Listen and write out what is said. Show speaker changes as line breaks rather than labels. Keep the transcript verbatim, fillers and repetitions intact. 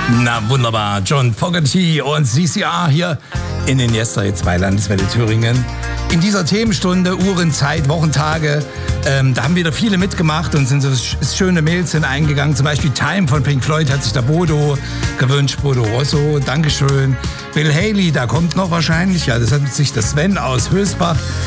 Na wunderbar, John Fogerty und C C R hier in den Yesterday zwei Landeswelle Thüringen. In dieser Themenstunde, Uhren, Zeit, Wochentage, ähm, da haben wieder viele mitgemacht und sind so schöne Mails sind eingegangen. Zum Beispiel Time von Pink Floyd hat sich der Bodo gewünscht, Bodo Rosso, Dankeschön. Bill Haley, da kommt noch wahrscheinlich, ja, das hat sich der Sven aus Hösbach